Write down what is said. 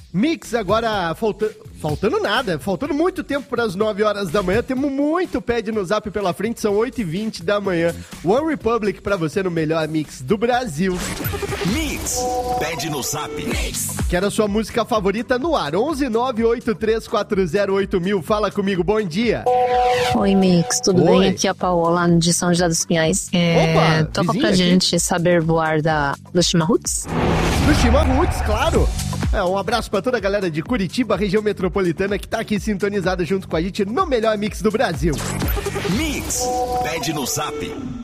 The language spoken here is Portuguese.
Mix, agora faltando nada, faltando muito tempo para as 9 horas da manhã, temos muito Pede no Zap pela frente, são 8h20 da manhã. One Republic para você no melhor mix do Brasil. Mix, Pede no Zap. Quero a sua música favorita no ar, 11983408000, fala comigo, bom dia. Oi, Mix, tudo Oi. bem? Aqui é a Paola, de São José dos Pinhais. Opa, toca vizinha pra aqui. gente Saber Voar do Chimarruts. Do Chima Roots, claro. Um abraço pra toda a galera de Curitiba, região metropolitana, que tá aqui sintonizada junto com a gente no melhor mix do Brasil. Mix, Pede no Zap.